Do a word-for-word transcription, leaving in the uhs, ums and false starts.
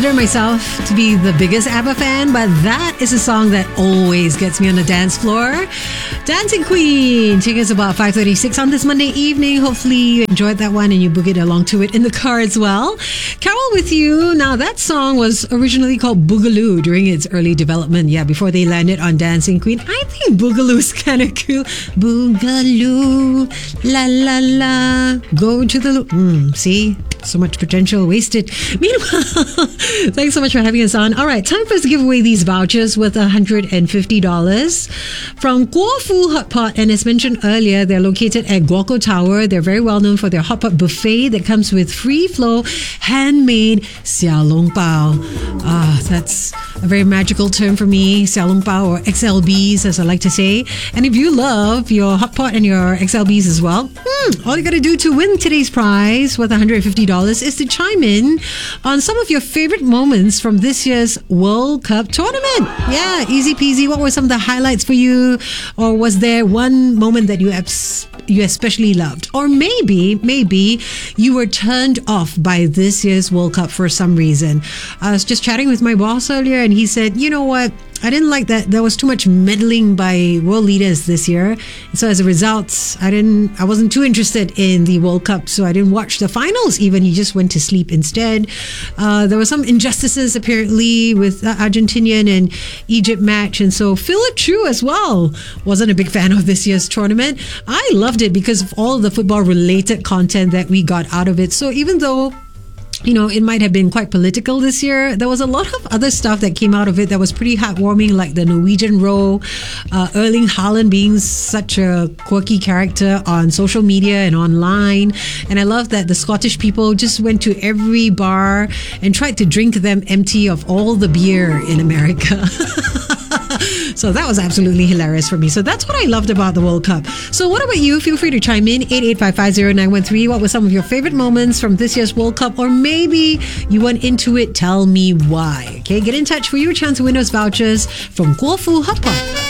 consider myself to be the biggest ABBA fan, but that is a song that always gets me on the dance floor. Dancing Queen, taking us about five thirty-six on this Monday evening. Hopefully you enjoyed that one and you boogied along to it in the car as well. Carol with you. Now that song was originally called Boogaloo during its early development. Yeah, before they landed on Dancing Queen. I think Boogaloo is kind of cool. Boogaloo, la la la, go to the... Mm, see? So much potential wasted. Meanwhile, thanks so much for having us on. All right, time for us to give away these vouchers worth one hundred fifty dollars from Guo Fu Hot Pot. And as mentioned earlier, they're located at Guoco Tower. They're very well known for their hot pot buffet that comes with free flow handmade xiao long bao. Ah, that's a very magical term for me. Xiao long bao, or X L Bs as I like to say. And if you love your hot pot and your X L Bs as well, hmm, all you got to do to win today's prize worth one hundred fifty dollars is to chime in on some of your favorite moments from this year's World Cup tournament. Yeah, easy peasy. What were some of the highlights for you? Or was there one moment that you abs- you especially loved? Or maybe, maybe you were turned off by this year's World Cup for some reason. I was just chatting with my boss earlier and he said, you know what? I didn't like that there was too much meddling by world leaders this year. So as a result, I didn't, I wasn't too interested in the World Cup. So I didn't watch the finals even. He just went to sleep instead. Uh, there were some injustices apparently with the Argentinian and Egypt match. And so Philip Chu as well wasn't a big fan of this year's tournament. I loved it because of all the football related content that we got out of it. So even though you know, it might have been quite political this year, there was a lot of other stuff that came out of it that was pretty heartwarming, like the Norwegian row, uh, Erling Haaland being such a quirky character on social media and online. And I love that the Scottish people just went to every bar and tried to drink them empty of all the beer in America. So that was absolutely hilarious for me. So that's what I loved about the World Cup. So what about you? Feel free to chime in. eight eight five five zero nine one three. What were some of your favorite moments from this year's World Cup? Or maybe you went into it. Tell me why. Okay, get in touch for your chance to win those vouchers from Guo Fu Hot Pot.